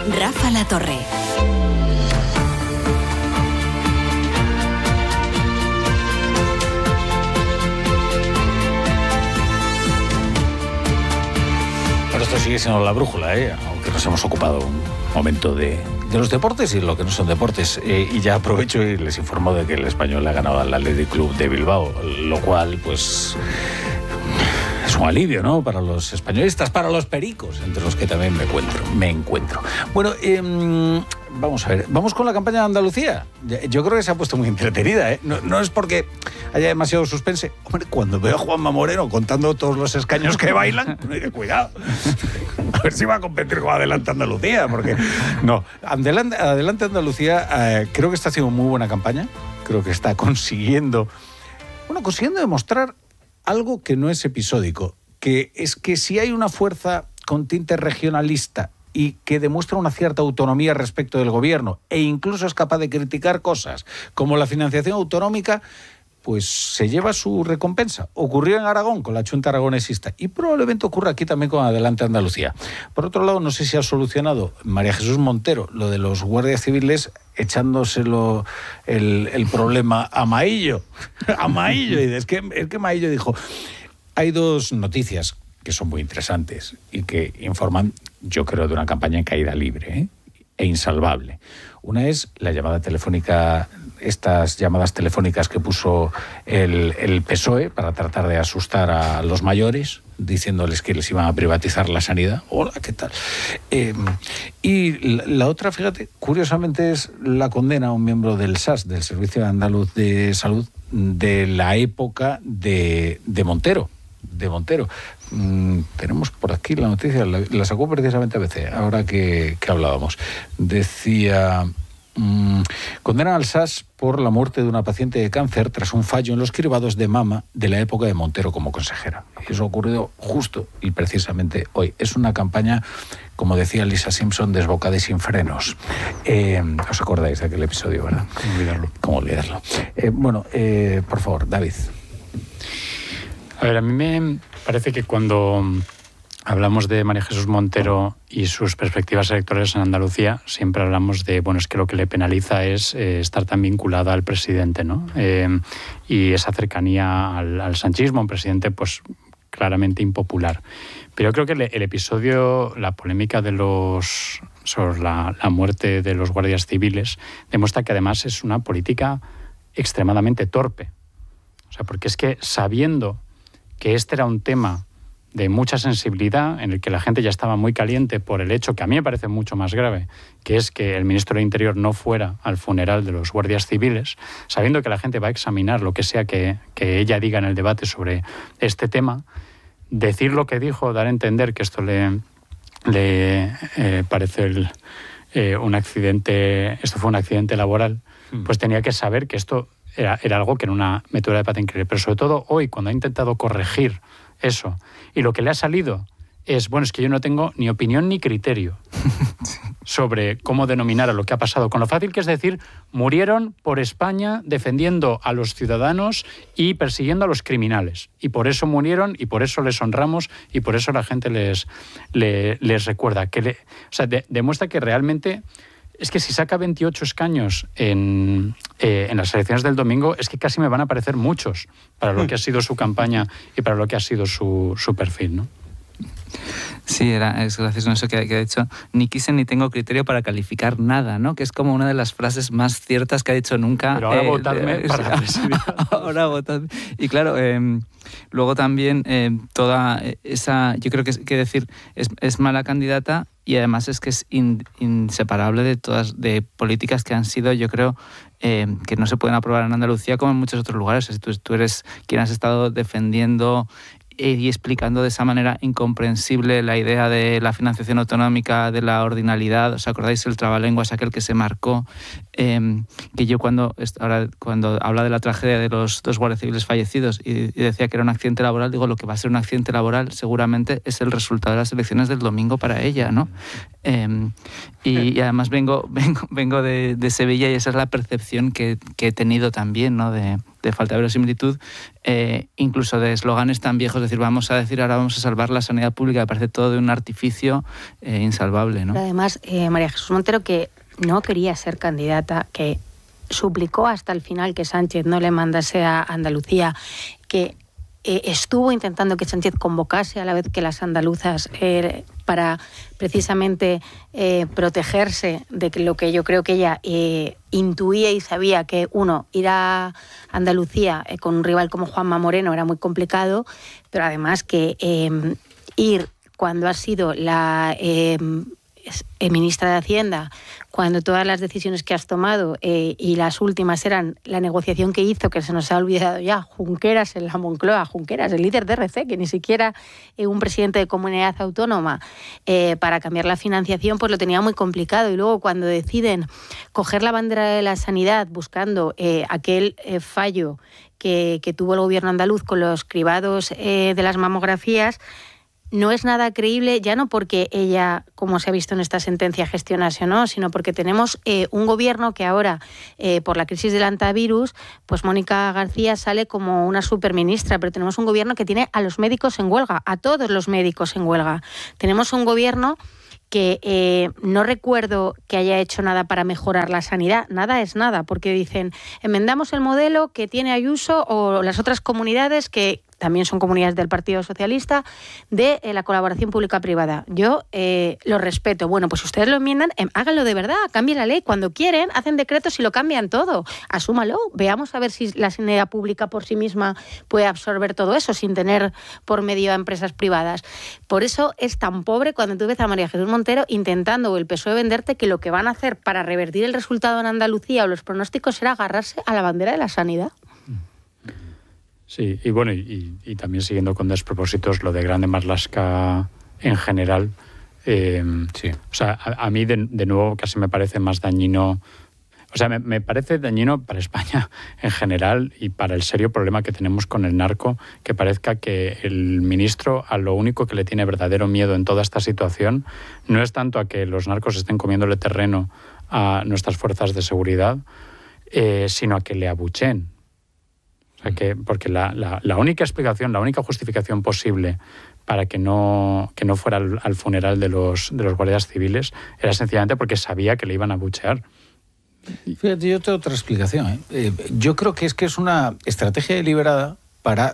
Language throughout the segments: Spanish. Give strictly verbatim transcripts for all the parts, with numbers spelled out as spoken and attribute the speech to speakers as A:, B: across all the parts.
A: Rafa La Torre.
B: Bueno, esto sigue siendo la brújula, ¿eh? Aunque nos hemos ocupado un momento de, de los deportes y lo que no son deportes. Eh, y ya aprovecho y les informo de que el Español ha ganado al Athletic Club de Bilbao, lo cual, pues, es un alivio, ¿no? Para los españolistas, para los pericos, entre los que también me encuentro. Me encuentro. Bueno, eh, vamos a ver, vamos con la campaña de Andalucía. Yo creo que se ha puesto muy entretenida, ¿eh? No, no es porque haya demasiado suspense. Hombre, cuando veo a Juanma Moreno contando todos los escaños que bailan, cuidado. A ver si va a competir con Adelante Andalucía, porque no. Adelante, Adelante Andalucía eh, creo que está haciendo muy buena campaña. Creo que está consiguiendo, bueno, consiguiendo demostrar algo que no es episódico, que es que si hay una fuerza con tinte regionalista y que demuestra una cierta autonomía respecto del gobierno e incluso es capaz de criticar cosas como la financiación autonómica, pues se lleva su recompensa. Ocurrió en Aragón con la Chunta Aragonesista y probablemente ocurra aquí también con Adelante Andalucía. Por otro lado, no sé si ha solucionado María Jesús Montero lo de los guardias civiles echándoselo el, el problema a Maillo. A Maillo. Y es que, es que Maillo dijo, hay dos noticias que son muy interesantes y que informan, yo creo, de una campaña en caída libre, ¿eh? E insalvable. Una es la llamada telefónica, estas llamadas telefónicas que puso el, el P S O E para tratar de asustar a los mayores, diciéndoles que les iban a privatizar la sanidad. Hola, ¿qué tal? Eh, y la, la otra, fíjate, curiosamente es la condena a un miembro del S A S, del Servicio Andaluz de Salud, de la época de, de Montero. de Montero. Mm, tenemos por aquí la noticia, la, la sacó precisamente A B C, ahora que, que hablábamos. Decía, mmm, condenan al S A S por la muerte de una paciente de cáncer tras un fallo en los cribados de mama de la época de Montero como consejera. Y eso ha ocurrido justo y precisamente hoy. Es una campaña, como decía Lisa Simpson, desbocada y sin frenos. Eh, ¿Os acordáis de aquel episodio, verdad?
C: ¿Cómo olvidarlo?
B: ¿Cómo olvidarlo? Eh, bueno, eh, por favor, David.
C: A ver, a mí me parece que cuando hablamos de María Jesús Montero y sus perspectivas electorales en Andalucía, siempre hablamos de, bueno, es que lo que le penaliza es eh, estar tan vinculada al presidente, ¿no? Eh, y esa cercanía al, al sanchismo, un presidente, pues, claramente impopular. Pero yo creo que el, el episodio, la polémica de los sobre la, la muerte de los guardias civiles, demuestra que además es una política extremadamente torpe. O sea, porque es que sabiendo que este era un tema de mucha sensibilidad, en el que la gente ya estaba muy caliente por el hecho que a mí me parece mucho más grave, que es que el ministro del Interior no fuera al funeral de los guardias civiles, sabiendo que la gente va a examinar lo que sea que, que ella diga en el debate sobre este tema, decir lo que dijo, dar a entender que esto le, le eh, parece el, eh, un accidente, esto fue un accidente laboral, mm. pues tenía que saber que esto Era, era algo que era una metedura de pata increíble. Pero sobre todo hoy, cuando ha intentado corregir eso, y lo que le ha salido es, bueno, es que yo no tengo ni opinión ni criterio sobre cómo denominar a lo que ha pasado. Con lo fácil que es decir, murieron por España defendiendo a los ciudadanos y persiguiendo a los criminales. Y por eso murieron, y por eso les honramos, y por eso la gente les, les, les recuerda. Que le, o sea, de, demuestra que realmente... Es que si saca veintiocho escaños en, eh, en las elecciones del domingo, es que casi me van a parecer muchos para lo que ha sido su campaña y para lo que ha sido su, su perfil, ¿no?
D: Sí, era, es gracioso eso que, que ha dicho. Ni quise ni tengo criterio para calificar nada, ¿no? Que es como una de las frases más ciertas que ha dicho nunca.
C: Pero ahora
D: eh,
C: votadme
D: eh,
C: para presidir.
D: Ahora votadme. Y claro, eh, luego también eh, toda esa, yo creo que, que decir, es, es mala candidata y además es que es in, inseparable de todas, de políticas que han sido, yo creo, eh, que no se pueden aprobar en Andalucía como en muchos otros lugares. O sea, tú, tú eres quien has estado defendiendo y explicando de esa manera incomprensible la idea de la financiación autonómica, de la ordinalidad. ¿Os acordáis el trabalenguas aquel que se marcó? Eh, que yo cuando, ahora, cuando habla de la tragedia de los dos guardias civiles fallecidos y, y decía que era un accidente laboral, digo, lo que va a ser un accidente laboral seguramente es el resultado de las elecciones del domingo para ella, ¿no? Eh, y, y además vengo, vengo, vengo de, de Sevilla y esa es la percepción que, que he tenido también, ¿no? de, de falta de verosimilitud, eh, incluso de eslóganes tan viejos, es decir, vamos a decir ahora vamos a salvar la sanidad pública, me parece todo de un artificio eh, insalvable, ¿no?
A: Pero además, eh, María Jesús Montero, que no quería ser candidata, que suplicó hasta el final que Sánchez no le mandase a Andalucía, que eh, estuvo intentando que Sánchez convocase a la vez que las andaluzas eh, para precisamente eh, protegerse de que lo que yo creo que ella eh, intuía y sabía, que uno, ir a Andalucía eh, con un rival como Juanma Moreno era muy complicado, pero además que eh, ir cuando ha sido la eh, ministra de Hacienda, cuando todas las decisiones que has tomado eh, y las últimas eran la negociación que hizo, que se nos ha olvidado ya, Junqueras en la Moncloa, Junqueras, el líder de R C, que ni siquiera eh, un presidente de comunidad autónoma, eh, para cambiar la financiación, pues lo tenía muy complicado. Y luego cuando deciden coger la bandera de la sanidad buscando eh, aquel eh, fallo que, que tuvo el gobierno andaluz con los cribados eh, de las mamografías, no es nada creíble, ya no porque ella, como se ha visto en esta sentencia, gestionase o no, sino porque tenemos eh, un gobierno que ahora, eh, por la crisis del antivirus, pues Mónica García sale como una superministra, pero tenemos un gobierno que tiene a los médicos en huelga, a todos los médicos en huelga. Tenemos un gobierno que eh, no recuerdo que haya hecho nada para mejorar la sanidad, nada es nada, porque dicen, enmendamos el modelo que tiene Ayuso o las otras comunidades que también son comunidades del Partido Socialista, de eh, la colaboración pública-privada. Yo eh, lo respeto. Bueno, pues si ustedes lo enmiendan, eh, háganlo de verdad, cambien la ley. Cuando quieren, hacen decretos y lo cambian todo. Asúmalo. Veamos a ver si la sanidad pública por sí misma puede absorber todo eso sin tener por medio a empresas privadas. Por eso es tan pobre cuando tú ves a María Jesús Montero intentando, o el P S O E, venderte que lo que van a hacer para revertir el resultado en Andalucía o los pronósticos será agarrarse a la bandera de la sanidad.
C: Sí, y bueno, y, y también siguiendo con despropósitos, lo de Grande Marlaska en general. Eh, sí. O sea, a, a mí de, de nuevo casi me parece más dañino. O sea, me, me parece dañino para España en general y para el serio problema que tenemos con el narco, que parezca que el ministro a lo único que le tiene verdadero miedo en toda esta situación no es tanto a que los narcos estén comiéndole terreno a nuestras fuerzas de seguridad, eh, sino a que le abucheen. O sea que, porque la, la, la única explicación, la única justificación posible para que no, que no fuera al, al funeral de los, de los guardias civiles era sencillamente porque sabía que le iban a abuchear.
B: Fíjate, yo tengo otra explicación. ¿eh? Eh, yo creo que es que es una estrategia deliberada para,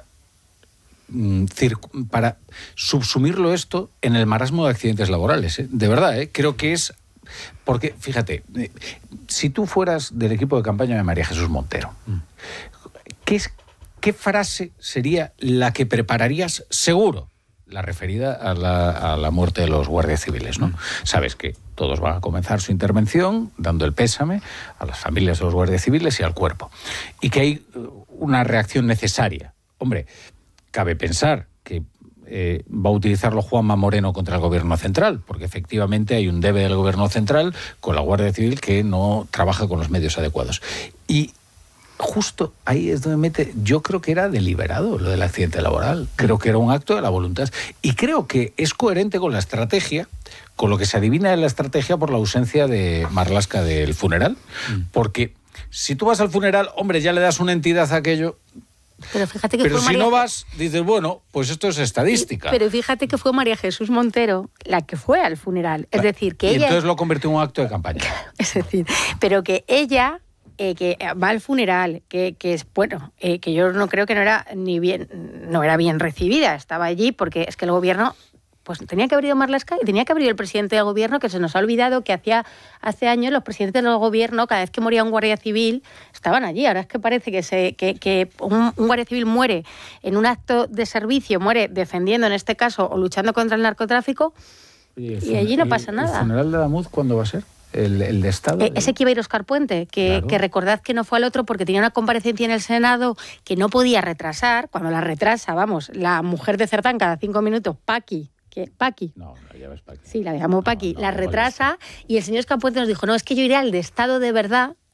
B: mm, circ- para subsumirlo esto en el marasmo de accidentes laborales. ¿eh? De verdad, ¿eh? creo que es... Porque, fíjate, eh, si tú fueras del equipo de campaña de María Jesús Montero, mm. ¿Qué, es, ¿Qué frase sería la que prepararías seguro? La referida a la, a la muerte de los guardias civiles, ¿no? Mm. Sabes que todos van a comenzar su intervención dando el pésame a las familias de los guardias civiles y al cuerpo. Y que hay una reacción necesaria. Hombre, cabe pensar que eh, va a utilizarlo Juanma Moreno contra el gobierno central, porque efectivamente hay un debe del gobierno central con la Guardia Civil que no trabaja con los medios adecuados. Y justo ahí es donde mete, yo creo que era deliberado lo del accidente laboral, creo que era un acto de la voluntad y creo que es coherente con la estrategia, con lo que se adivina de la estrategia por la ausencia de Marlaska del funeral, porque si tú vas al funeral, hombre, ya le das una entidad a aquello.
A: Pero fíjate que
B: pero
A: fue
B: si
A: María...
B: no vas, dices, bueno, pues esto es estadística.
A: Pero fíjate que fue María Jesús Montero la que fue al funeral, es decir, que
B: y
A: ella...
B: entonces lo convirtió en un acto de campaña.
A: Es decir, pero que ella... Eh, que va al funeral, que, que es bueno, eh, que yo no creo que no era ni bien, no era bien recibida, estaba allí porque es que el gobierno, pues tenía que haber ido Marlaska y tenía que haber ido el presidente del gobierno, que se nos ha olvidado que hacía hace años los presidentes del gobierno, cada vez que moría un guardia civil, estaban allí. Ahora es que parece que, se, que, que un, un guardia civil muere en un acto de servicio, muere defendiendo en este caso o luchando contra el narcotráfico. Oye, y allí no pasa nada.
B: ¿El funeral de Damuth cuándo va a ser? El, el de Estado.
A: Eh, ese que iba a ir Óscar Puente, que, claro. que recordad que no fue al otro porque tenía una comparecencia en el Senado que no podía retrasar. Cuando la retrasa, vamos, la mujer de Cerdán cada cinco minutos, Paqui, que Paqui.
B: No, la llamas Paqui.
A: Sí, la llamó Paqui. No, no,
B: la
A: retrasa y el señor Óscar Puente nos dijo, no, es que yo iré al de Estado de verdad,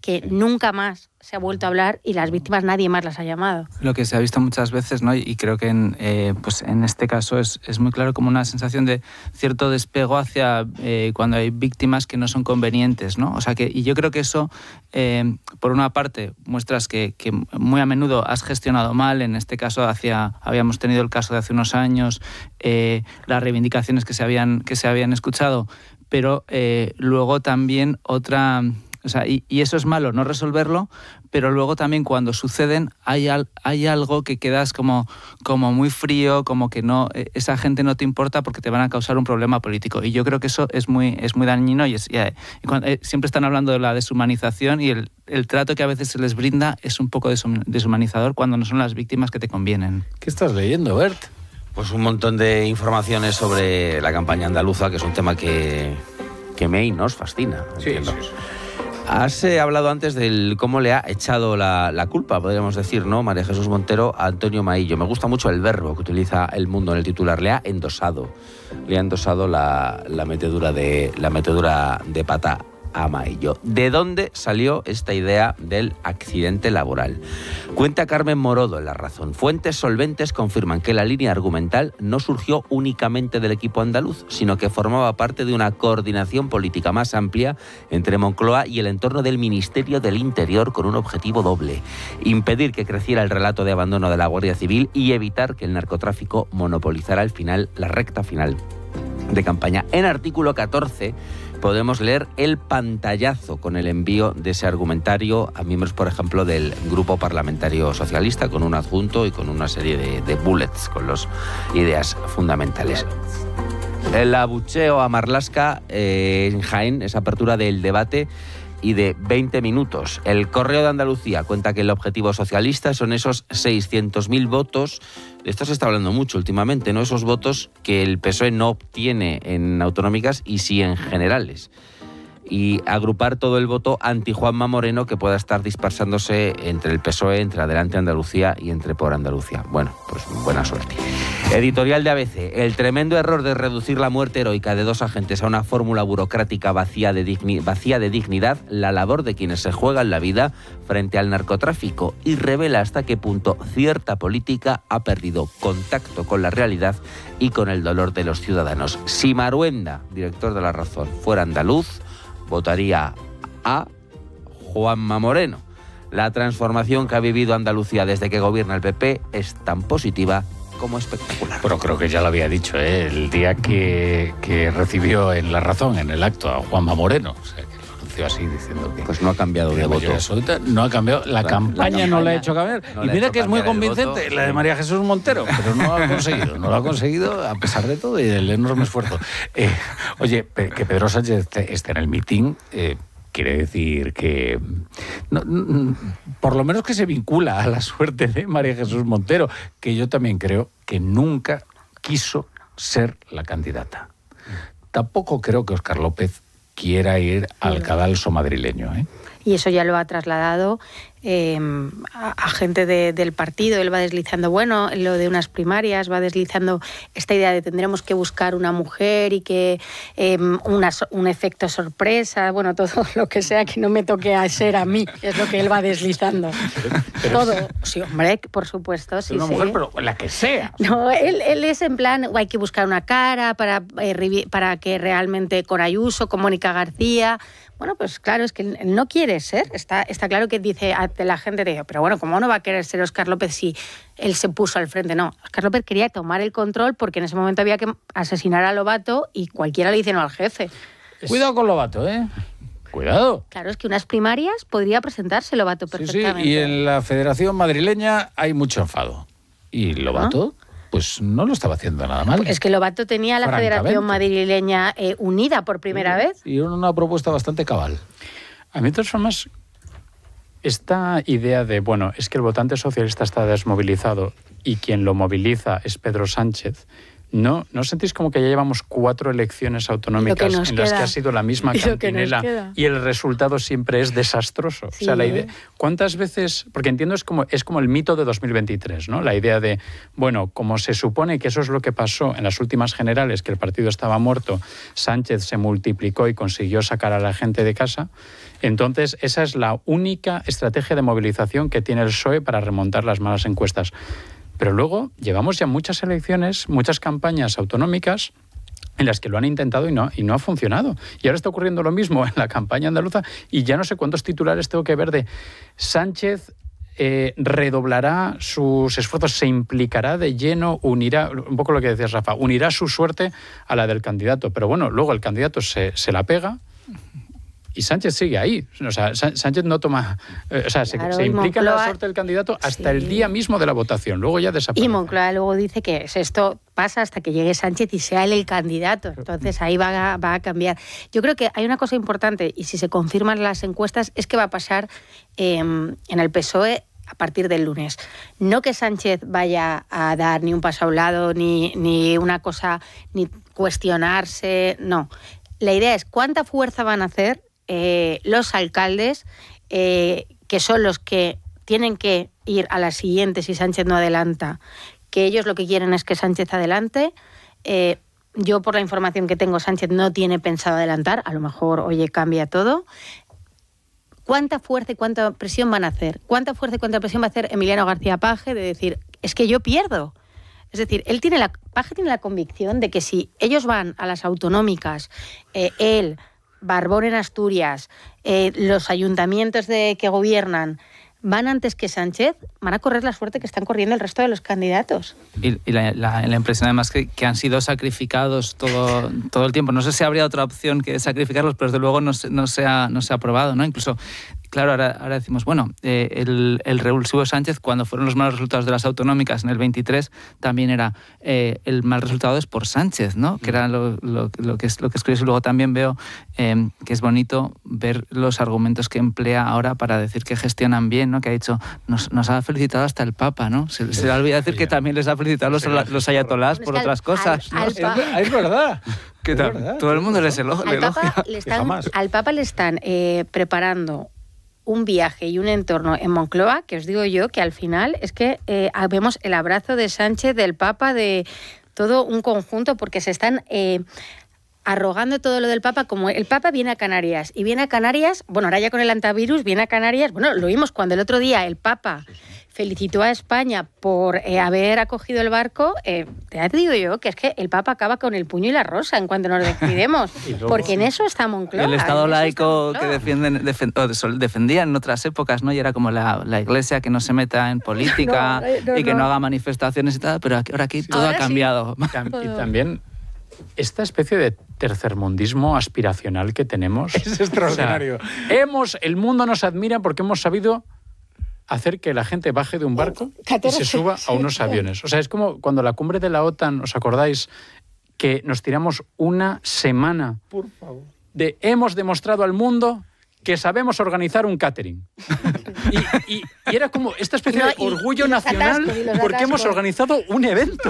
A: que nunca más se ha vuelto a hablar y las víctimas nadie más las ha llamado.
D: Lo que se ha visto muchas veces, ¿no? Y creo que en, eh, pues en este caso es, es muy claro como una sensación de cierto despego hacia eh, cuando hay víctimas que no son convenientes, ¿no? O sea que, y yo creo que eso, eh, por una parte, muestras que, que muy a menudo has gestionado mal. En este caso, hacia, habíamos tenido el caso de hace unos años, eh, las reivindicaciones que se habían, que se habían escuchado, pero eh, luego también otra... O sea, y, y eso es malo, no resolverlo, pero luego también cuando suceden hay, al, hay algo que quedas como, como muy frío, como que no esa gente no te importa porque te van a causar un problema político. Y yo creo que eso es muy, es muy dañino y, es, y, y cuando, eh, siempre están hablando de la deshumanización y el, el trato que a veces se les brinda es un poco deshumanizador cuando no son las víctimas que te convienen.
B: ¿Qué estás leyendo, Bert?
E: Pues un montón de informaciones sobre la campaña andaluza, que es un tema que, que me y nos fascina.
B: Sí, sí, sí.
E: Has eh, hablado antes de cómo le ha echado la, la culpa, podríamos decir, ¿no? María Jesús Montero a Antonio Maillo. Me gusta mucho el verbo que utiliza El Mundo en el titular. Le ha endosado. Le ha endosado la, la, metedura, de, la metedura de pata a Maillo. ¿De dónde salió esta idea del accidente laboral? Cuenta Carmen Morodo en La Razón. Fuentes solventes confirman que la línea argumental no surgió únicamente del equipo andaluz, sino que formaba parte de una coordinación política más amplia entre Moncloa y el entorno del Ministerio del Interior con un objetivo doble: impedir que creciera el relato de abandono de la Guardia Civil y evitar que el narcotráfico monopolizara al final la recta final de campaña. En artículo catorce podemos leer el pantallazo con el envío de ese argumentario a miembros, por ejemplo, del Grupo Parlamentario Socialista, con un adjunto y con una serie de, de bullets con las ideas fundamentales. El abucheo a Marlaska eh, en Jaén, esa apertura del debate y de veinte minutos. El Correo de Andalucía cuenta que el objetivo socialista son esos seiscientos mil votos. De esto se está hablando mucho últimamente, ¿no? Esos votos que el P S O E no obtiene en autonómicas y sí en generales. Y agrupar todo el voto anti Juanma Moreno que pueda estar dispersándose entre el P S O E, entre Adelante Andalucía y entre Por Andalucía. Bueno, pues buena suerte. Editorial de A B C. El tremendo error de reducir la muerte heroica de dos agentes a una fórmula burocrática vacía de, digni- vacía de dignidad, la labor de quienes se juegan la vida frente al narcotráfico, y revela hasta qué punto cierta política ha perdido contacto con la realidad y con el dolor de los ciudadanos. Si Maruenda, director de La Razón, fuera andaluz, votaría a Juanma Moreno. La transformación que ha vivido Andalucía desde que gobierna el P P es tan positiva como espectacular.
B: Pero creo que ya lo había dicho, ¿eh? El día que, que recibió en La Razón, en el acto, a Juanma Moreno. O sea, que lo anunció así, diciendo que...
E: Pues no ha cambiado de voto.
B: Absoluta, no ha cambiado. La, la, campaña, la campaña no la ha hecho cambiar. No y mira que es muy convincente la de María Jesús Montero, pero no lo ha conseguido. No lo ha conseguido a pesar de todo y del enorme esfuerzo. Eh, oye, que Pedro Sánchez esté en el mitin... Eh, quiere decir que, no, no, por lo menos que se vincula a la suerte de María Jesús Montero, que yo también creo que nunca quiso ser la candidata. Tampoco creo que Óscar López quiera ir al cadalso madrileño, ¿eh?
A: Y eso ya lo ha trasladado eh, a, a gente de, del partido. Él va deslizando, bueno, lo de unas primarias, va deslizando esta idea de tendremos que buscar una mujer y que eh, una, un efecto sorpresa, bueno, todo lo que sea que no me toque a ser a mí, es lo que él va deslizando. Pero, pero todo, sí, hombre, por supuesto. Sí,
B: una
A: sí.
B: mujer, pero la que sea.
A: No, él, él es en plan, hay que buscar una cara para, eh, para que realmente con Ayuso, con Mónica García... Bueno, pues claro, es que él no quiere ser. Está, está claro que dice ante la gente, dice, pero bueno, ¿cómo no va a querer ser Óscar López si él se puso al frente? No, Óscar López quería tomar el control porque en ese momento había que asesinar a Lobato y cualquiera le dice no al jefe.
B: Cuidado con Lobato, ¿eh? Cuidado.
A: Claro, es que unas primarias podría presentarse Lobato perfectamente.
B: Sí, sí, y en la Federación Madrileña hay mucho enfado. Y Lobato... ¿Ah? Pues no lo estaba haciendo nada mal.
A: Es que Lobato tenía la Federación Madrileña eh, unida por primera
B: sí,
A: vez.
B: Y una propuesta bastante cabal.
C: A mí, de todas formas, esta idea de, bueno, es que el votante socialista está desmovilizado y quien lo moviliza es Pedro Sánchez, ¿No, ¿No sentís como que ya llevamos cuatro elecciones autonómicas en
A: queda.
C: las que ha sido la misma cantinela y el resultado siempre es desastroso? Sí. O sea, la idea, ¿cuántas veces? Porque entiendo es como es como el mito de dos mil veintitrés, ¿no? La idea de, bueno, como se supone que eso es lo que pasó en las últimas generales, que el partido estaba muerto, Sánchez se multiplicó y consiguió sacar a la gente de casa. Entonces, esa es la única estrategia de movilización que tiene el P S O E para remontar las malas encuestas. Pero luego llevamos ya muchas elecciones, muchas campañas autonómicas en las que lo han intentado y no, y no ha funcionado. Y ahora está ocurriendo lo mismo en la campaña andaluza y ya no sé cuántos titulares tengo que ver de Sánchez eh, redoblará sus esfuerzos, se implicará de lleno, unirá, un poco lo que decías, Rafa, unirá su suerte a la del candidato. Pero bueno, luego el candidato se, se la pega. Y Sánchez sigue ahí. O sea, Sánchez no toma... Eh, o sea, claro, se, se implica en la suerte del candidato hasta sí. el día mismo de la votación. Luego ya desaparece.
A: Y Moncloa luego dice que esto pasa hasta que llegue Sánchez y sea él el candidato. Entonces ahí va a, va a cambiar. Yo creo que hay una cosa importante, y si se confirman las encuestas, es que va a pasar eh, en el P S O E a partir del lunes. No que Sánchez vaya a dar ni un paso a un lado, ni, ni una cosa, ni cuestionarse, no. La idea es cuánta fuerza van a hacer Eh, los alcaldes, eh, que son los que tienen que ir a la siguiente si Sánchez no adelanta, que ellos lo que quieren es que Sánchez adelante. Eh, yo, por la información que tengo, Sánchez no tiene pensado adelantar, a lo mejor, oye, cambia todo. ¿Cuánta fuerza y cuánta presión van a hacer? ¿Cuánta fuerza y cuánta presión va a hacer Emiliano García Paje de decir, es que yo pierdo? Es decir, él tiene la, Paje tiene la convicción de que si ellos van a las autonómicas, eh, él... Barbón en Asturias, eh, los ayuntamientos de que gobiernan van antes que Sánchez, van a correr la suerte que están corriendo el resto de los candidatos.
D: Y, y la, la, la impresión además que, que han sido sacrificados todo, todo el tiempo. No sé si habría otra opción que sacrificarlos, pero desde luego no, no, se, ha, no se ha aprobado, ¿no? Incluso, claro, ahora, ahora decimos, bueno, eh, el, el revulsivo Sánchez, cuando fueron los malos resultados de las autonómicas en el veintitrés, también era eh, el mal resultado es por Sánchez, ¿no? Que era lo, lo, lo que es lo que es curioso. Luego también veo eh, que es bonito ver los argumentos que emplea ahora para decir que gestionan bien, ¿no? Que ha dicho, nos, nos ha felicitado hasta el Papa, ¿no? Se, se le olvida decir que también les ha felicitado los, los ayatolás por otras al, cosas, ¿no?
A: Al, al
B: es, es verdad.
D: ¿Qué tal?
B: Verdad,
D: todo el mundo les elogia.
A: Al Papa le están, al Papa le están eh, preparando un viaje y un entorno en Moncloa, que os digo yo que al final es que eh, vemos el abrazo de Sánchez, del Papa, de todo un conjunto, porque se están eh, arrogando todo lo del Papa, como el Papa viene a Canarias, y viene a Canarias, bueno, ahora ya con el antivirus, viene a Canarias, bueno, lo vimos cuando el otro día el Papa felicitó a España por eh, haber acogido el barco, eh, te digo yo que es que el Papa acaba con el puño y la rosa en cuanto nos despidemos, porque en eso está Moncloa.
D: El Estado laico que defienden, defen, defendían en otras épocas, ¿no? Y era como la, la Iglesia que no se meta en política no, no, y que no. no haga manifestaciones y tal, pero aquí, ahora aquí todo ahora ha cambiado.
C: Sí. Y también esta especie de tercermundismo aspiracional que tenemos
B: es extraordinario.
C: O sea, hemos, el mundo nos admira porque hemos sabido hacer que la gente baje de un barco y se suba a unos aviones. O sea, es como cuando la cumbre de la OTAN, ¿os acordáis? Que nos tiramos una semana
B: Por favor.
C: de hemos demostrado al mundo que sabemos organizar un catering. Y, y, y era como esta especie no, de orgullo nacional atascos, porque hemos organizado un evento.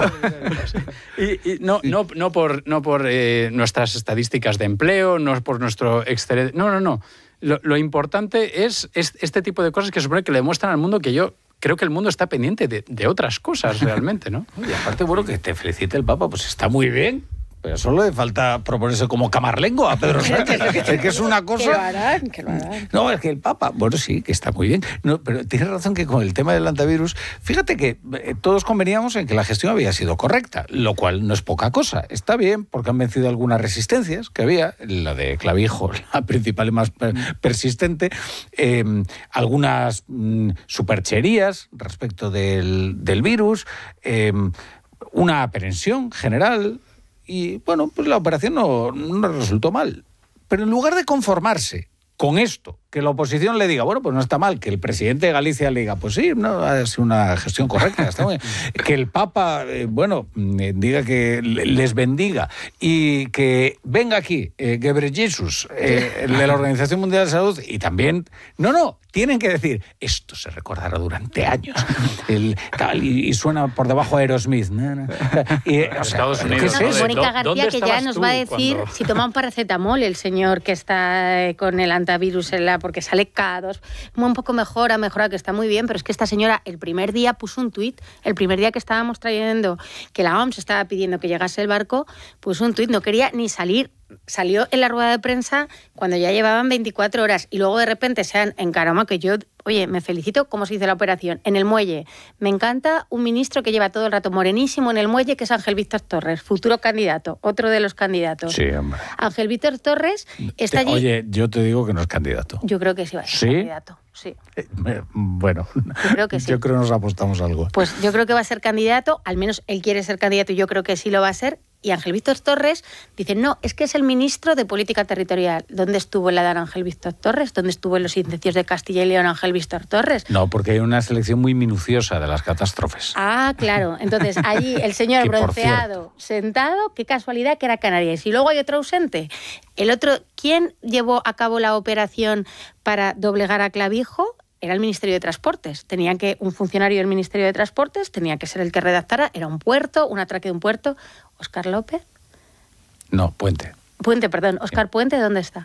C: Y, y no, no, no por, no por eh, nuestras estadísticas de empleo, no por nuestro excelente... No, no, no. Lo, lo importante es, es este tipo de cosas que supone que le demuestran al mundo que yo creo que el mundo está pendiente de, de otras cosas realmente, ¿no?
B: Y aparte, bueno, que te felicite el Papa, pues está muy bien. Pero solo le falta proponerse como camarlengo a Pedro Sánchez. Es que es una cosa...
A: Que lo harán, que lo harán.
B: No, es que el Papa... Bueno, sí, que está muy bien. No, pero tienes razón que con el tema del antivirus... Fíjate que eh, todos conveníamos en que la gestión había sido correcta, lo cual no es poca cosa. Está bien, porque han vencido algunas resistencias que había, la de Clavijo, la principal y más per persistente, eh, algunas mm, supercherías respecto del, del virus, eh, una aprehensión general... Y, bueno, pues la operación no, no resultó mal. Pero en lugar de conformarse con esto, que la oposición le diga, bueno, pues no está mal, que el presidente de Galicia le diga, pues sí, no, ha sido una gestión correcta, está muy bien. Que el Papa, eh, bueno, diga que les bendiga y que venga aquí eh, Gebreyesus, eh, de la Organización Mundial de Salud, y también, no, no, tienen que decir, esto se recordará durante años, el, tal, y, y suena por debajo Aerosmith. No, no. Y, o sea,
C: Estados Unidos,
B: ¿qué es
C: ¿no?
B: eso?
A: Mónica García, que ya nos va a decir
C: cuando...
A: si toma un paracetamol el señor que está eh, con el antivirus en la, porque sale K dos, un poco mejor, ha mejorado, que está muy bien, pero es que esta señora el primer día puso un tuit, el primer día que estábamos trayendo, que la O M S estaba pidiendo que llegase el barco, puso un tuit, no quería ni salir. Salió en la rueda de prensa cuando ya llevaban veinticuatro horas y luego de repente se han encaramado, que yo, oye, me felicito cómo se hizo la operación. En el muelle, me encanta un ministro que lleva todo el rato morenísimo en el muelle, que es Ángel Víctor Torres, futuro candidato, otro de los candidatos.
B: Sí, hombre.
A: Ángel Víctor Torres está allí.
B: Oye, yo te digo que no es candidato.
A: Yo creo que sí va a ser
B: ¿Sí?
A: candidato, sí.
B: Eh, bueno,
A: Yo creo que sí.
B: Yo creo que nos apostamos algo.
A: Pues yo creo que va a ser candidato, al menos él quiere ser candidato y yo creo que sí lo va a ser. Y Ángel Víctor Torres dice, no, es que es el ministro de Política Territorial. ¿Dónde estuvo en la edad Ángel Víctor Torres? ¿Dónde estuvo en los incendios de Castilla y León Ángel Víctor Torres?
B: No, porque hay una selección muy minuciosa de las catástrofes.
A: Ah, claro. Entonces, allí el señor
B: Que, por
A: bronceado, sentado, qué casualidad que era Canarias. Y luego hay otro ausente. El otro, ¿quién llevó a cabo la operación para doblegar a Clavijo? Era el Ministerio de Transportes. Tenía que, un funcionario del Ministerio de Transportes tenía que ser el que redactara. Era un puerto, un atraque de un puerto. ¿Óscar López?
B: No, Puente.
A: Puente, perdón. ¿Óscar Puente dónde está?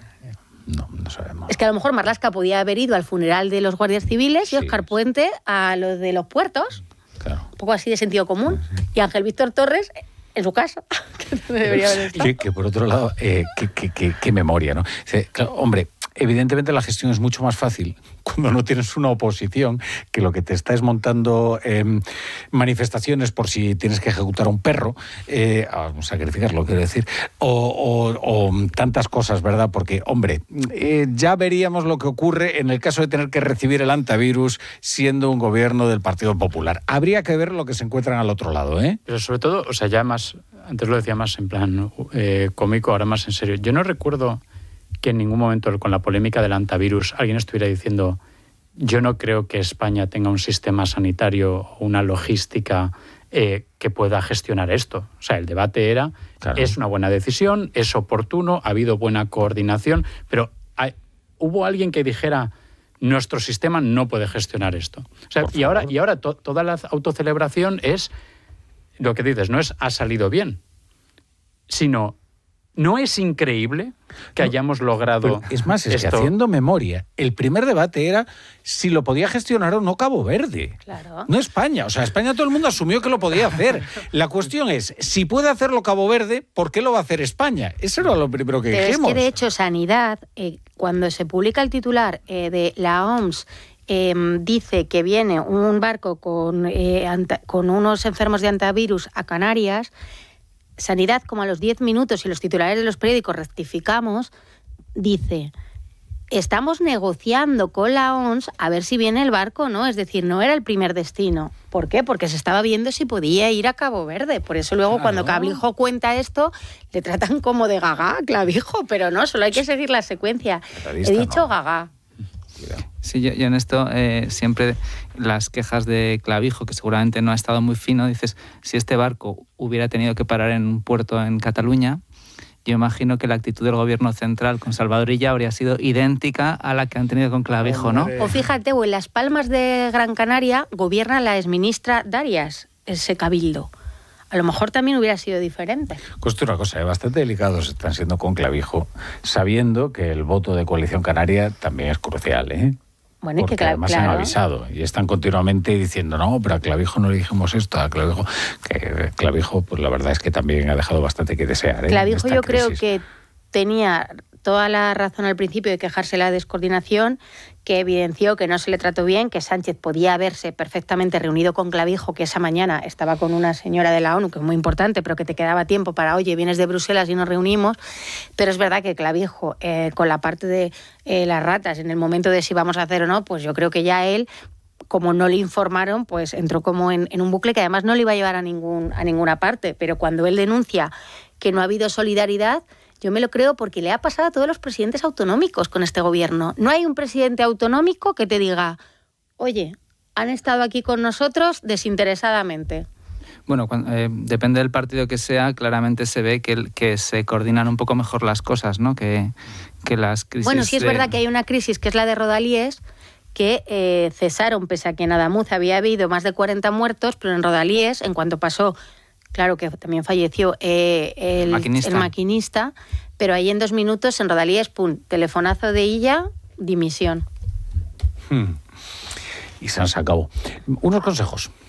B: No, no sabemos.
A: Es que a lo mejor Marlaska podía haber ido al funeral de los guardias civiles
B: Sí.
A: y Óscar Puente a lo de los puertos.
B: Claro.
A: Un poco así de sentido común. Y Ángel Víctor Torres en su casa. Que debería haber estado.
B: Que, que por otro lado, eh, qué, qué, qué, qué memoria, ¿no? Dice, claro, hombre, evidentemente la gestión es mucho más fácil cuando no tienes una oposición que lo que te está es montando eh, manifestaciones por si tienes que ejecutar a un perro, eh, a sacrificarlo, quiero decir, o, o, o tantas cosas, ¿verdad? Porque, hombre, eh, ya veríamos lo que ocurre en el caso de tener que recibir el antivirus siendo un gobierno del Partido Popular. Habría que ver lo que se encuentran al otro lado, ¿eh?
C: Pero sobre todo, o sea, ya más, antes lo decía más en plan eh, cómico, ahora más en serio. Yo no recuerdo que en ningún momento con la polémica del antivirus alguien estuviera diciendo yo no creo que España tenga un sistema sanitario o una logística eh, que pueda gestionar esto. O sea, el debate era, claro, es una buena decisión, es oportuno, ha habido buena coordinación, pero hay, hubo alguien que dijera nuestro sistema no puede gestionar esto. O sea, y ahora, y ahora to, toda la autocelebración es lo que dices, no es ha salido bien, sino ¿no es increíble que hayamos logrado
B: Pero es más, es
C: esto?
B: Que haciendo memoria, el primer debate era si lo podía gestionar o no Cabo Verde.
A: Claro.
B: No España. O sea, España todo el mundo asumió que lo podía hacer. La cuestión es, si puede hacerlo Cabo Verde, ¿por qué lo va a hacer España? Eso era lo primero que
A: Pero
B: dijimos.
A: es que, de hecho, Sanidad, eh, cuando se publica el titular eh, de la O M S, eh, dice que viene un barco con, eh, anta, con unos enfermos de antivirus a Canarias, Sanidad, como a los diez minutos, y los titulares de los periódicos rectificamos, dice, estamos negociando con la O M S a ver si viene el barco, ¿no? Es decir, no era el primer destino. ¿Por qué? Porque se estaba viendo si podía ir a Cabo Verde. Por eso luego, claro, cuando Clavijo cuenta esto, le tratan como de gaga, Clavijo, pero no, solo hay que seguir la secuencia. He dicho no. gaga.
D: Sí, yo, yo en esto eh, siempre las quejas de Clavijo, que seguramente no ha estado muy fino, dices, si este barco hubiera tenido que parar en un puerto en Cataluña, yo imagino que la actitud del gobierno central con Salvador Illa habría sido idéntica a la que han tenido con Clavijo, ¿no?
A: O fíjate, o en Las Palmas de Gran Canaria gobierna la exministra Darias, ese cabildo. A lo mejor también hubiera sido diferente.
B: Cuesta una cosa, ¿eh? Bastante delicados están siendo con Clavijo, sabiendo que el voto de Coalición Canaria también es crucial, ¿eh?
A: Bueno,
B: porque
A: y que cl-
B: además
A: claro.
B: han avisado y están continuamente diciendo, no, pero a Clavijo no le dijimos esto, a Clavijo, que Clavijo, pues la verdad es que también ha dejado bastante que desear, ¿eh?
A: Clavijo yo
B: crisis.
A: creo que tenía toda la razón al principio de quejarse de la descoordinación, que evidenció que no se le trató bien, que Sánchez podía haberse perfectamente reunido con Clavijo, que esa mañana estaba con una señora de la ONU, que es muy importante, pero que te quedaba tiempo para, oye, vienes de Bruselas y nos reunimos. Pero es verdad que Clavijo, eh, con la parte de eh, las ratas, en el momento de si vamos a hacer o no, pues yo creo que ya él, como no le informaron, pues entró como en, en un bucle que además no le iba a llevar a, ningún, a ninguna parte. Pero cuando él denuncia que no ha habido solidaridad, Yo me lo creo porque le ha pasado a todos los presidentes autonómicos con este gobierno. No hay un presidente autonómico que te diga, oye, han estado aquí con nosotros desinteresadamente.
D: Bueno, cuando, eh, depende del partido que sea, claramente se ve que, que se coordinan un poco mejor las cosas, ¿no? Que, que las crisis...
A: Bueno, sí es
D: de...
A: verdad que hay una crisis que es la de Rodalíes, que eh, cesaron, pese a que en Adamuz había habido más de cuarenta muertos, pero en Rodalíes, en cuanto pasó, claro que también falleció eh, el,
D: maquinista.
A: el maquinista, pero ahí en dos minutos en Rodalíes, pum, telefonazo de ella, dimisión.
B: Hmm. Y se nos acabó. Unos consejos.